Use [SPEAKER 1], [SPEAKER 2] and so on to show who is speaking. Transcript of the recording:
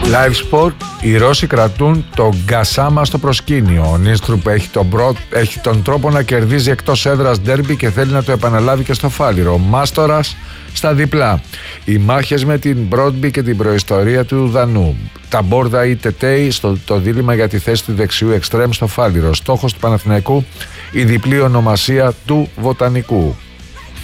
[SPEAKER 1] Live Sport, οι Ρώσοι κρατούν το Γκασάμα στο προσκήνιο. Ο Νίστρουπ έχει τον τρόπο να κερδίζει εκτός έδρας ντέρμπι και θέλει να το επαναλάβει και στο Φάληρο. Μάστορας στα διπλά. Οι μάχες με την Μπρόντμπι και την προϊστορία του Δανού. Τα Μπόρδα ή Τετέι το δίλημμα για τη θέση του δεξιού εξτρέμ στο Φάληρο. Στόχος του Παναθηναϊκού η διπλή ονομασία του Βοτανικού.